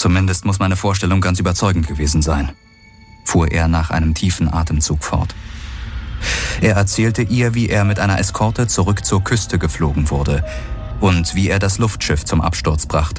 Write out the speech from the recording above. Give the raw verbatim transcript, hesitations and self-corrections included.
Zumindest muss meine Vorstellung ganz überzeugend gewesen sein, fuhr er nach einem tiefen Atemzug fort. Er erzählte ihr, wie er mit einer Eskorte zurück zur Küste geflogen wurde und wie er das Luftschiff zum Absturz brachte